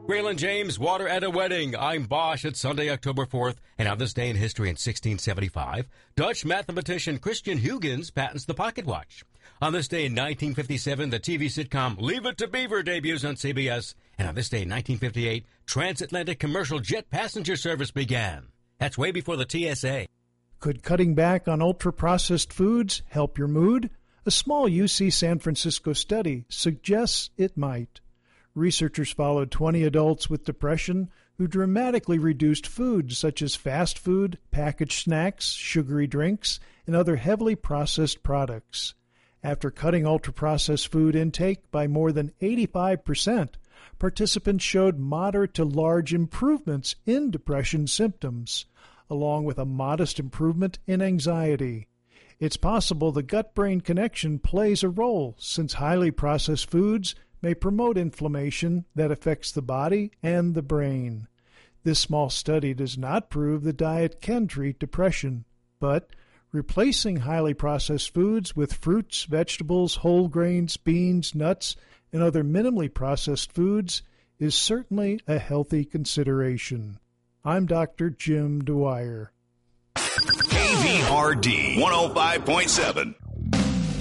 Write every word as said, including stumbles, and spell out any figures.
Waylon James, Water at a Wedding. I'm Bosch. It's Sunday, October fourth, and on this day in history in sixteen seventy-five, Dutch mathematician Christian Huygens patents the pocket watch. On this day in nineteen fifty-seven, the T V sitcom Leave It to Beaver debuts on C B S. And on this day in nineteen fifty-eight, transatlantic commercial jet passenger service began. That's way before the T S A. Could cutting back on ultra-processed foods help your mood? A small U C San Francisco study suggests it might. Researchers followed twenty adults with depression who dramatically reduced foods such as fast food, packaged snacks, sugary drinks, and other heavily processed products. After cutting ultra-processed food intake by more than eighty-five percent, participants showed moderate to large improvements in depression symptoms, along with a modest improvement in anxiety. It's possible the gut-brain connection plays a role, since highly processed foods may promote inflammation that affects the body and the brain. This small study does not prove the diet can treat depression, but replacing highly processed foods with fruits, vegetables, whole grains, beans, nuts, and other minimally processed foods is certainly a healthy consideration. I'm Doctor Jim Dwyer. K V R D one oh five point seven.